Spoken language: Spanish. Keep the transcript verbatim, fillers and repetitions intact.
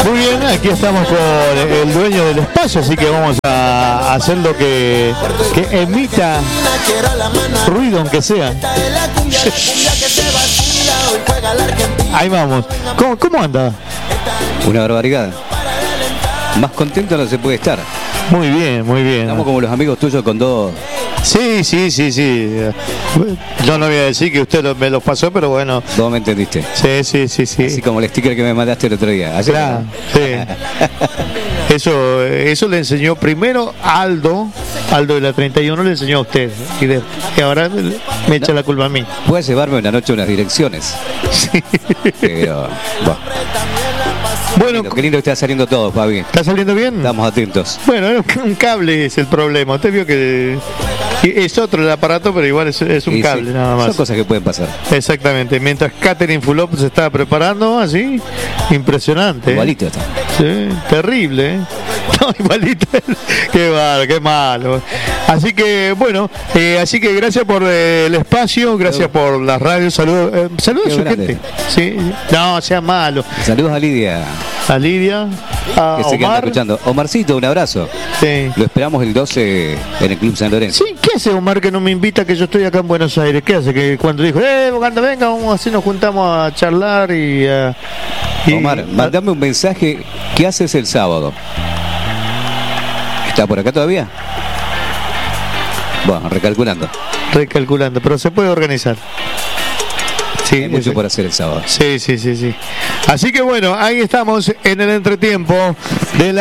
Muy bien, aquí estamos con el dueño del espacio, así que vamos a hacer lo que, que emita ruido, aunque sea. Ahí vamos. ¿Cómo, cómo anda? Una barbaridad. Más contento no se puede estar. Muy bien, muy bien. Estamos como los amigos tuyos con dos. Sí, sí, sí, sí. Yo no voy a decir que usted lo, me los pasó, pero bueno. Vos me entendiste. Sí, sí, sí, sí. Así como el sticker que me mandaste el otro día. Así claro, sí. Eso, eso le enseñó primero Aldo, Aldo de la treinta y uno le enseñó a usted. Y, de, y ahora me echa no, la culpa a mí. Puedes llevarme una noche unas direcciones. Sí. Pero, bueno. Bueno, qué lindo que está saliendo todo, Fabi. ¿Está saliendo bien? Estamos atentos. Bueno, un cable es el problema. Usted vio que es otro el aparato, pero igual es, es un sí, cable, sí. Nada más. Son cosas que pueden pasar. Exactamente. Mientras Catherine Fulop se estaba preparando, así, impresionante. Igualito está. Sí, terrible, ¿eh? No, igualito. Qué malo, qué malo. Así que, bueno, eh, así que gracias por eh, el espacio, gracias por las radios. Saludos, eh, saludos a su grande. Gente. Sí. No, sea malo. Saludos a Lidia. A Lidia, a que se queda escuchando. Omarcito, un abrazo. Sí. Lo esperamos el doce en el Club San Lorenzo. Sí, ¿qué hace Omar que no me invita, que yo estoy acá en Buenos Aires? ¿Qué hace? Que cuando dijo, eh, cuando venga, vamos así, nos juntamos a charlar y... Uh, y Omar, a... mandame un mensaje. ¿Qué haces el sábado? ¿Está por acá todavía? Bueno, recalculando. Recalculando, pero se puede organizar. Sí, hay mucho ese. por hacer el sábado. Sí, sí, sí, sí. Así que bueno, ahí estamos en el entretiempo de la